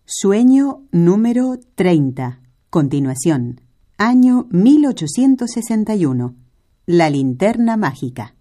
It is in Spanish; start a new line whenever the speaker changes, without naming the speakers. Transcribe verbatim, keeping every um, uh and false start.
Sueño número treinta. Continuación. Año mil ochocientos sesenta y uno. La linterna mágica.